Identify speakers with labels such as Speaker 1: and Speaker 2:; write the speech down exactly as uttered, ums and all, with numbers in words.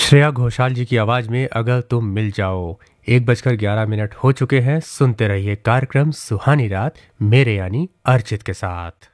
Speaker 1: श्रेया घोषाल जी की आवाज में अगर तुम मिल जाओ। एक बजकर ग्यारह मिनट हो चुके हैं। सुनते रहिए कार्यक्रम सुहानी रात मेरे यानी अर्चित के साथ।